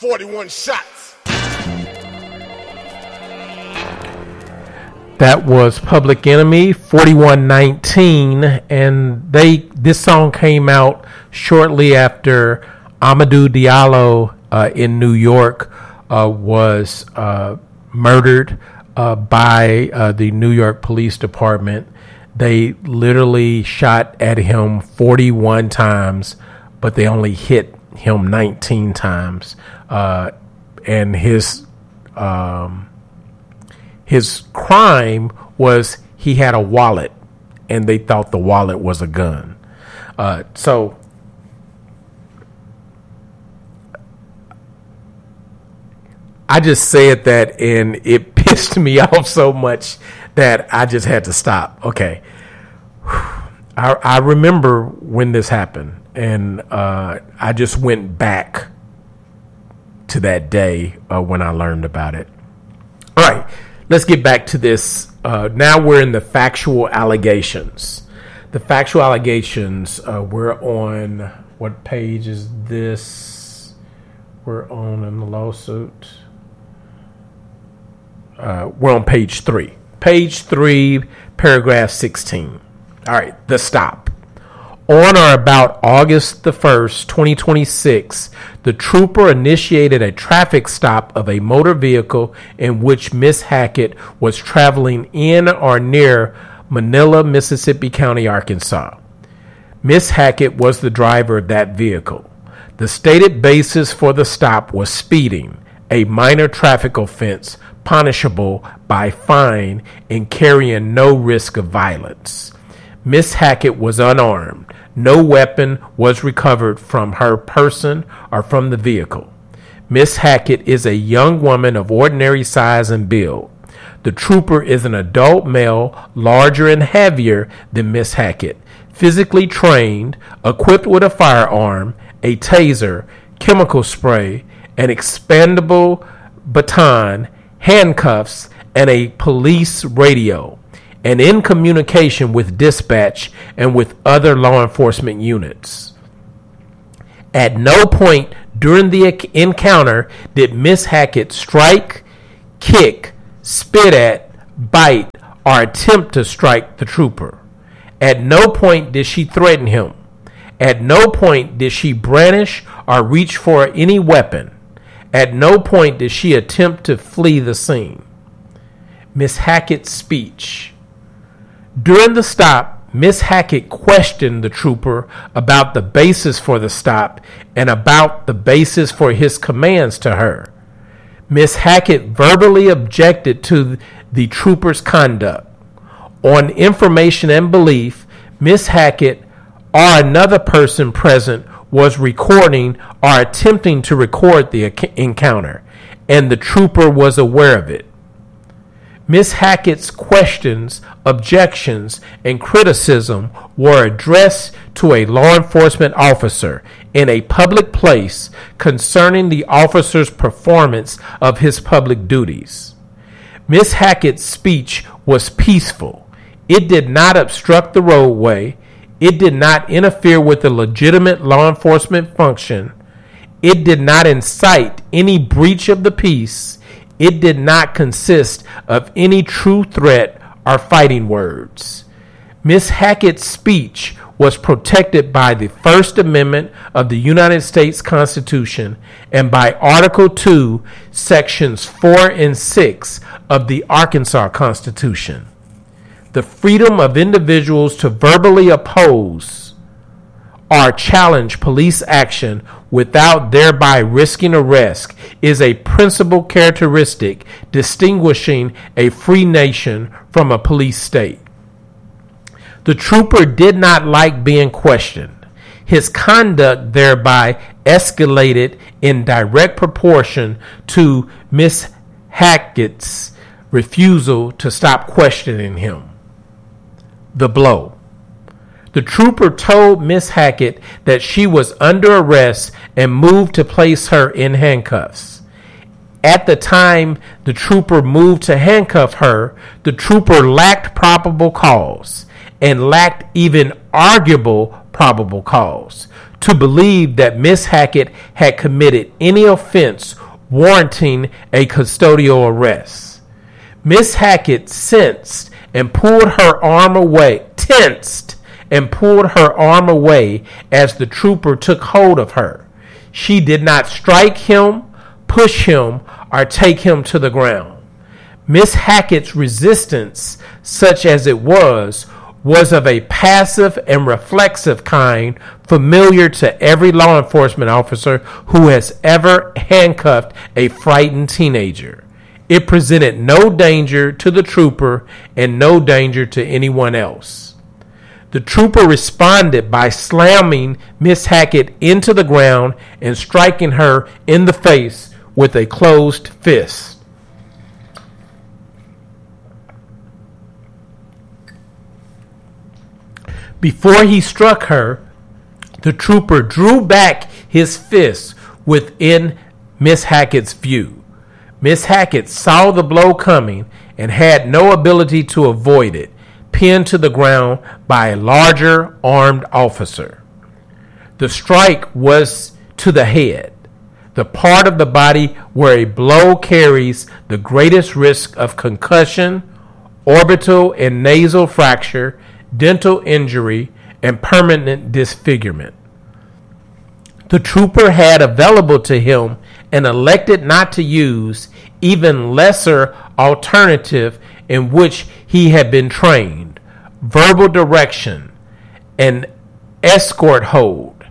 41 shots. That was Public Enemy, 4119, and this song came out shortly after Amadou Diallo in New York was murdered by the New York Police Department. They literally shot at him 41 times, but they only hit him 19 times. And his crime was he had a wallet, and they thought the wallet was a gun. So I just said that, and it pissed me off so much that I just had to stop. Okay. I remember when this happened, and I just went back to that day when I learned about it. All right, let's get back to this. Now we're in the factual allegations. The factual allegations, we're on, what page is this? We're on in the lawsuit. We're on page 3. Page 3, paragraph 16. All right, the stop. On or about August the 1st, 2026, the trooper initiated a traffic stop of a motor vehicle in which Miss Hackett was traveling in or near Manila, Mississippi County, Arkansas. Miss Hackett was the driver of that vehicle. The stated basis for the stop was speeding, a minor traffic offense punishable by fine and carrying no risk of violence. Miss Hackett was unarmed. No weapon was recovered from her person or from the vehicle. Miss Hackett is a young woman of ordinary size and build. The trooper is an adult male, larger and heavier than Miss Hackett, physically trained, equipped with a firearm, a taser, chemical spray, an expandable baton, handcuffs, and a police radio, and in communication with dispatch and with other law enforcement units. At no point during the encounter did Miss Hackett strike, kick, spit at, bite, or attempt to strike the trooper. At no point did she threaten him. At no point did she brandish or reach for any weapon. At no point did she attempt to flee the scene. Miss Hackett's speech. During the stop, Miss Hackett questioned the trooper about the basis for the stop and about the basis for his commands to her. Miss Hackett verbally objected to the trooper's conduct. On information and belief, Miss Hackett or another person present was recording or attempting to record the encounter, and the trooper was aware of it. Miss Hackett's questions, objections, and criticism were addressed to a law enforcement officer in a public place concerning the officer's performance of his public duties. Miss Hackett's speech was peaceful. It did not obstruct the roadway. It did not interfere with the legitimate law enforcement function. It did not incite any breach of the peace. It did not consist of any true threat or fighting words. Miss Hackett's speech was protected by the First Amendment of the United States Constitution and by Article 2, Sections 4 and 6 of the Arkansas Constitution. The freedom of individuals to verbally oppose or challenge police action without thereby risking arrest is a principal characteristic distinguishing a free nation from a police state. The trooper did not like being questioned. His conduct thereby escalated in direct proportion to Miss Hackett's refusal to stop questioning him. The blow. The trooper told Miss Hackett that she was under arrest and moved to place her in handcuffs. At the time the trooper moved to handcuff her, the trooper lacked probable cause and lacked even arguable probable cause to believe that Miss Hackett had committed any offense warranting a custodial arrest. Miss Hackett tensed and pulled her arm away as the trooper took hold of her. She did not strike him, push him, or take him to the ground. Miss Hackett's resistance, such as it was of a passive and reflexive kind familiar to every law enforcement officer who has ever handcuffed a frightened teenager. It presented no danger to the trooper and no danger to anyone else. The trooper responded by slamming Miss Hackett into the ground and striking her in the face with a closed fist. Before he struck her, the trooper drew back his fist within Miss Hackett's view. Miss Hackett saw the blow coming and had no ability to avoid it, pinned to the ground by a larger armed officer. The strike was to the head, the part of the body where a blow carries the greatest risk of concussion, orbital and nasal fracture, dental injury, and permanent disfigurement. The trooper had available to him and elected not to use even lesser alternative in which he had been trained: verbal direction, an escort hold.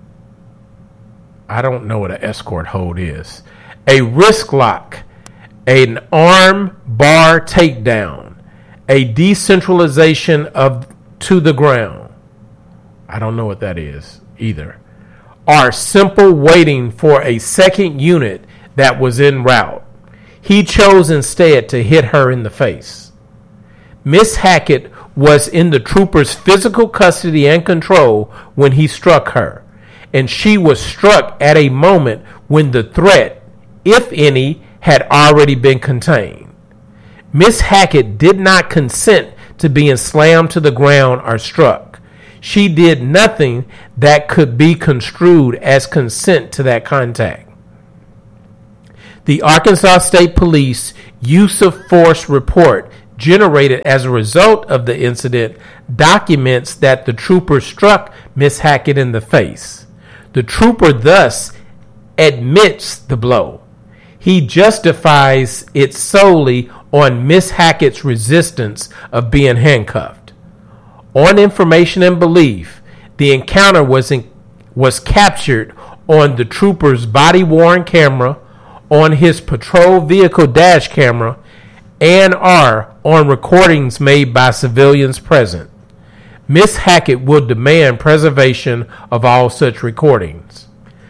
I don't know what an escort hold is. A wrist lock, an arm bar takedown, a decentralization to the ground. I don't know what that is either. Or simple waiting for a second unit that was en route. He chose instead to hit her in the face. Miss Hackett was in the trooper's physical custody and control when he struck her, and she was struck at a moment when the threat, if any, had already been contained. Miss Hackett did not consent to being slammed to the ground or struck. She did nothing that could be construed as consent to that contact. The Arkansas State Police use of force report generated as a result of the incident documents that the trooper struck Miss Hackett in the face. The trooper thus admits the blow. He justifies it solely on Miss Hackett's resistance of being handcuffed. On information and belief, the encounter was captured on the trooper's body-worn camera, on his patrol vehicle dash camera, and are on recordings made by civilians present. Miss Hackett will demand preservation of all such recordings.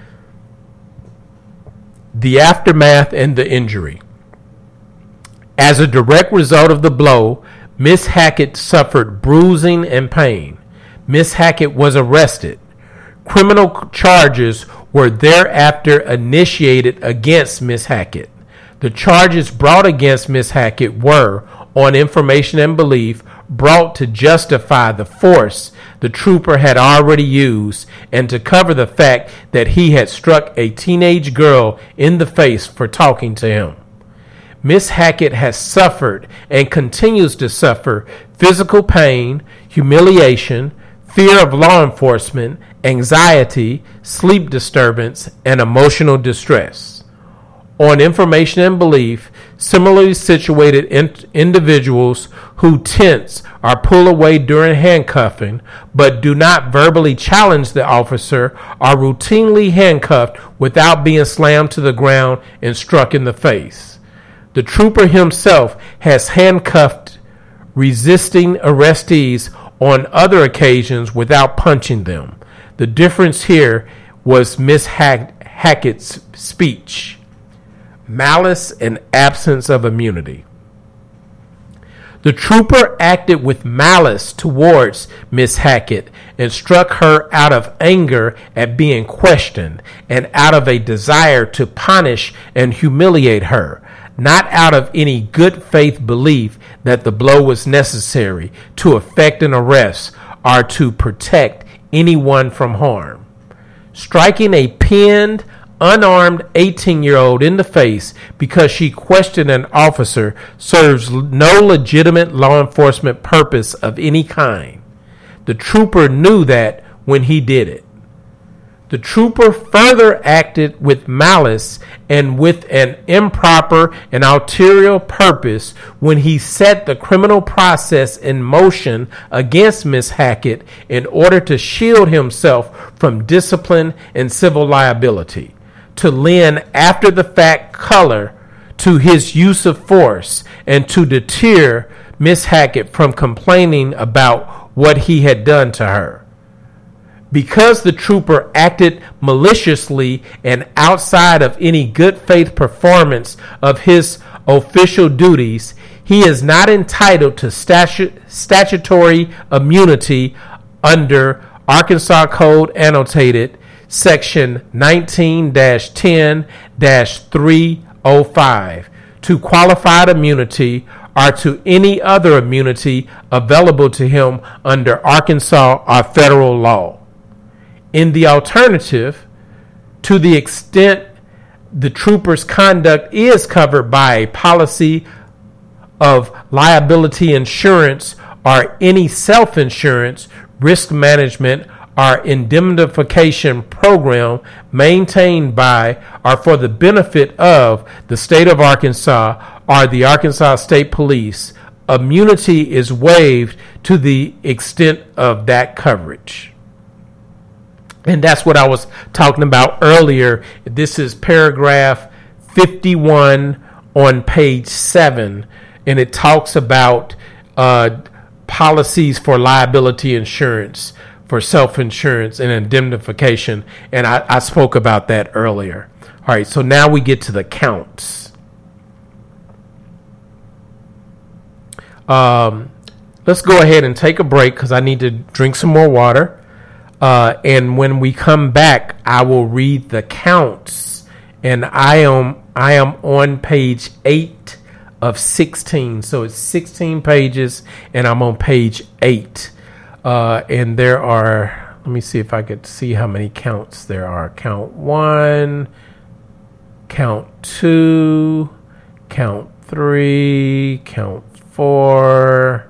The aftermath and the injury. As a direct result of the blow, Miss Hackett suffered bruising and pain. Miss Hackett was arrested. Criminal charges were thereafter initiated against Miss Hackett. The charges brought against Miss Hackett were, on information and belief, brought to justify the force the trooper had already used and to cover the fact that he had struck a teenage girl in the face for talking to him. Miss Hackett has suffered and continues to suffer physical pain, humiliation, fear of law enforcement, anxiety, sleep disturbance, and emotional distress. On information and belief, similarly situated individuals who tense or pull away during handcuffing but do not verbally challenge the officer are routinely handcuffed without being slammed to the ground and struck in the face. The trooper himself has handcuffed resisting arrestees on other occasions without punching them. The difference here was Miss Hackett's speech. Malice and absence of immunity. The trooper acted with malice towards Miss Hackett and struck her out of anger at being questioned and out of a desire to punish and humiliate her, not out of any good faith belief that the blow was necessary to effect an arrest or to protect anyone from harm. Striking a pinned, unarmed 18-year-old in the face because she questioned an officer serves no legitimate law enforcement purpose of any kind. The trooper knew that when he did it. The trooper further acted with malice and with an improper and ulterior purpose when he set the criminal process in motion against Ms. Hackett in order to shield himself from discipline and civil liability, to lend after-the-fact color to his use of force, and to deter Ms. Hackett from complaining about what he had done to her. Because the trooper acted maliciously and outside of any good faith performance of his official duties, he is not entitled to statutory immunity under Arkansas Code Annotated Section 19-10-305 to qualified immunity or to any other immunity available to him under Arkansas or federal law. In the alternative, to the extent the trooper's conduct is covered by a policy of liability insurance or any self-insurance, risk management, or indemnification program maintained by or for the benefit of the state of Arkansas or the Arkansas State Police, immunity is waived to the extent of that coverage. And that's what I was talking about earlier. This is paragraph 51 on page 7, and it talks about policies for liability insurance, for self-insurance and indemnification, and I spoke about that earlier. All right, so now we get to the counts. Let's go ahead and take a break because I need to drink some more water. And when we come back, I will read the counts. And I am on page 8 of 16. So it's 16 pages, and I'm on page 8. And there are, let me see if I could see how many counts there are. Count 1, count 2, count 3, count 4.